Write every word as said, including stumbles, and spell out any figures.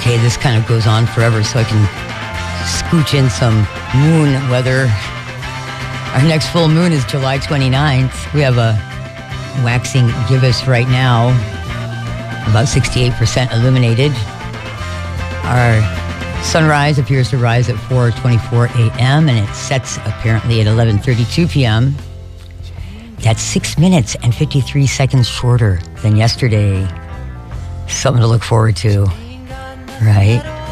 okay, this kind of goes on forever, so I can scooch in some moon weather. Our next full moon is July twenty-ninth. We have a waxing gibbous right now, about sixty-eight percent illuminated. Our sunrise appears to rise at four twenty-four a.m. and it sets apparently at eleven thirty-two p.m. That's six minutes and fifty-three seconds shorter than yesterday. Something to look forward to, right?